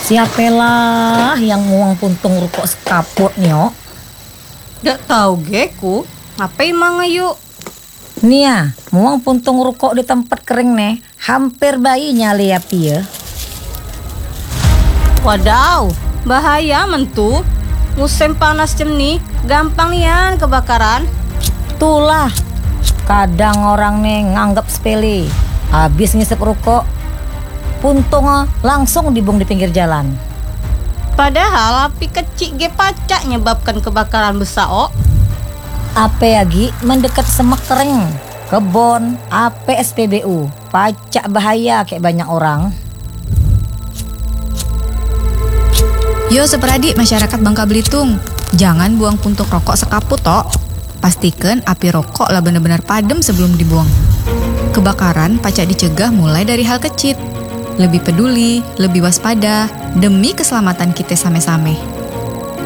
Siapalah yang nguang puntung rokok sekaput nyo? Dak tahu geku, ngapain manga yuk? Nia, nguang puntung rokok di tempat kering nih, hampir bayi nyali api ya. Wadaw, bahaya mentu. Musim panas jam nih, gampang nian kebakaran. Itulah, kadang orang nih nganggap sepele. Habis ngisep rokok, puntung langsung dibuang di pinggir jalan. Padahal api kecil ge pacak nyebabkan kebakaran besar. Ape lagi mendekat semak kering, kebon, ape SPBU, pacak bahaya kayak banyak orang. Yo seperadik masyarakat Bangka Belitung, jangan buang puntung rokok sekaput tok. Pastikan api rokok lah benar-benar padam sebelum dibuang. Kebakaran pacak dicegah mulai dari hal kecil. Lebih peduli, lebih waspada, demi keselamatan kita sama-sama.